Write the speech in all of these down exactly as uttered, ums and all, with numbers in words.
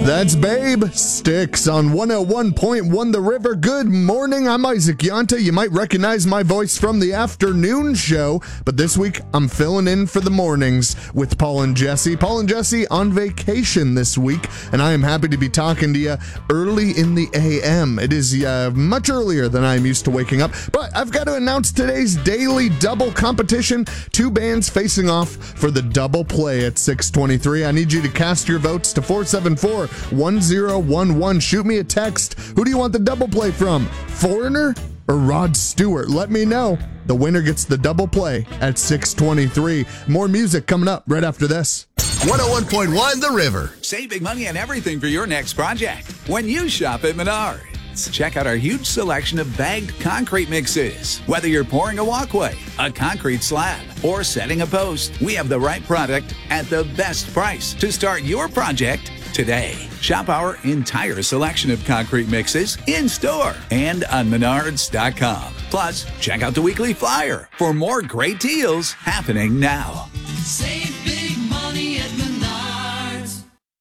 That's Babe Sticks on one oh one point one The River. Good morning, I'm Isaac Yanta. You might recognize my voice from the afternoon show, but this week I'm filling in for the mornings with Paul and Jesse. Paul and Jesse on vacation this week, and I am happy to be talking to you early in the a m. It is uh, much earlier than I'm used to waking up, but I've got to announce today's daily double competition. Two bands facing off for the double play at six twenty-three. I need you to cast your votes to four seven four, one oh one one. Shoot me a text. Who do you want the double play from? Foreigner or Rod Stewart? Let me know. The winner gets the double play at six twenty-three. More music coming up right after this. one oh one point one The River. Save big money on everything for your next project when you shop at Menards. Check out our huge selection of bagged concrete mixes. Whether you're pouring a walkway, a concrete slab, or setting a post, we have the right product at the best price to start your project today. Shop our entire selection of concrete mixes in-store and on menards dot com. Plus, check out the weekly flyer for more great deals happening now. Save big money at Menards.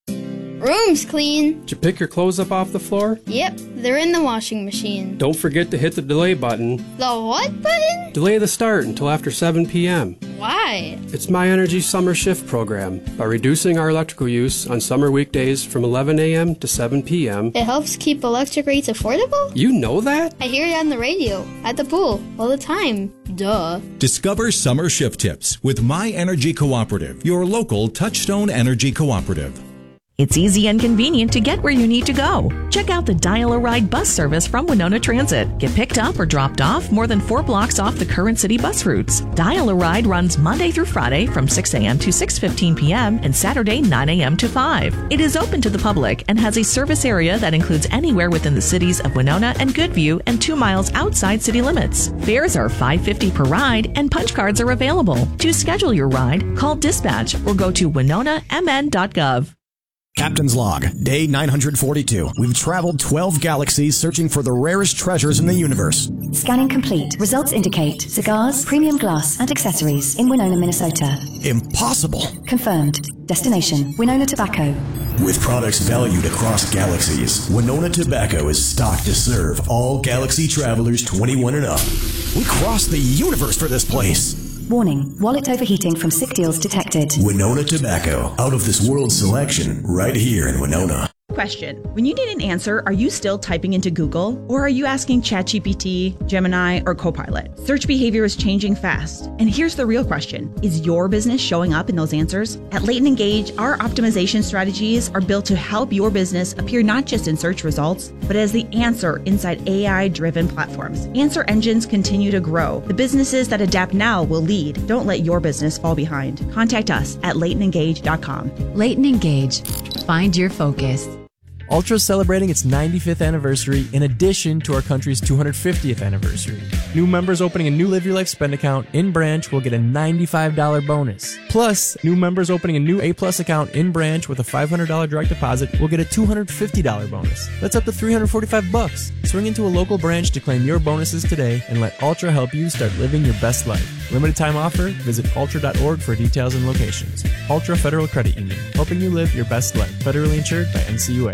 Room's clean. Did you pick your clothes up off the floor? Yep, they're in the washing machine. Don't forget to hit the delay button. The what button? Delay the start until after seven p.m. Why? It's My Energy Summer Shift program. By reducing our electrical use on summer weekdays from eleven a.m. to seven p.m. It helps keep electric rates affordable? You know that? I hear it on the radio, at the pool, all the time. Duh. Discover summer shift tips with My Energy Cooperative, your local Touchstone Energy Cooperative. It's easy and convenient to get where you need to go. Check out the Dial-A-Ride bus service from Winona Transit. Get picked up or dropped off more than four blocks off the current city bus routes. Dial-A-Ride runs Monday through Friday from six a.m. to six fifteen p.m. and Saturday nine a.m. to five. It is open to the public and has a service area that includes anywhere within the cities of Winona and Goodview and two miles outside city limits. Fares are five dollars and fifty cents per ride and punch cards are available. To schedule your ride, call dispatch or go to winona m n dot gov. Captain's Log, day nine hundred forty-two. We've traveled twelve galaxies searching for the rarest treasures in the universe. Scanning complete. Results indicate cigars, premium glass, and accessories in Winona, Minnesota. Impossible. Confirmed. Destination, Winona Tobacco. With products valued across galaxies, Winona Tobacco is stocked to serve all galaxy travelers twenty-one and up. We crossed the universe for this place. Warning, wallet overheating from sick deals detected. Winona Tobacco, out of this world selection, right here in Winona. Question. When you need an answer, are you still typing into Google? Or are you asking ChatGPT, Gemini, or Copilot? Search behavior is changing fast. And here's the real question. Is your business showing up in those answers? At Leighton Engage, our optimization strategies are built to help your business appear not just in search results, but as the answer inside A I-driven platforms. Answer engines continue to grow. The businesses that adapt now will lead. Don't let your business fall behind. Contact us at leighton engage dot com. Leighton Engage. Find your focus. Ultra is celebrating its ninety-fifth anniversary in addition to our country's two hundred fiftieth anniversary. New members opening a new Live Your Life spend account in branch will get a ninety-five dollars bonus. Plus, new members opening a new A Plus account in branch with a five hundred dollars direct deposit will get a two hundred fifty dollars bonus. That's up to three hundred forty-five bucks. Swing into a local branch to claim your bonuses today and let Ultra help you start living your best life. Limited time offer. Visit ultra dot org for details and locations. Ultra Federal Credit Union, helping you live your best life. Federally insured by N C U A.